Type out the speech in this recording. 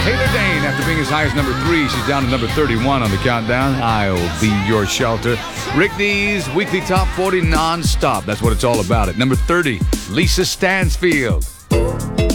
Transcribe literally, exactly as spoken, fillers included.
Taylor Dane, after being as high as number three, she's down to number thirty-one on the countdown. I'll be your shelter. Rick D's weekly top forty non-stop. That's what it's all about. At number thirty, Lisa Stansfield.